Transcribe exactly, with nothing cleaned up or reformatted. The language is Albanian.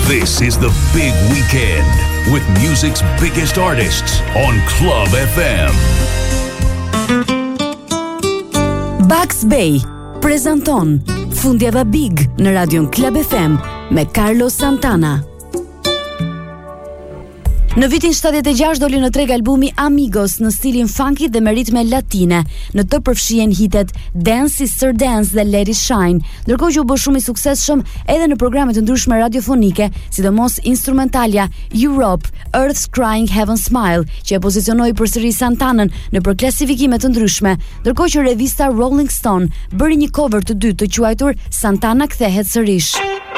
This is the big weekend with music's biggest artists on Club F M. Bugs Bay prezanton Fundjava Big në radion Club F M me Carlos Santana. Në vitin shtatëdhjetë e gjashtë doli në treg albumi Amigos në stilin funky dhe me ritme latine. Në të përfshihen hitet Dance Sister Dance dhe Let It Shine, ndërkohë që u bë shumë i suksesshëm edhe në programe të ndryshme radiofonike, sidomos instrumentalja Europe, Earth's Crying Heaven Smile, që e pozicionoi përsëri Santanën në për klasifikime të ndryshme, ndërkohë që revista Rolling Stone bëri një cover të dytë të quajtur Santana kthehet sërish.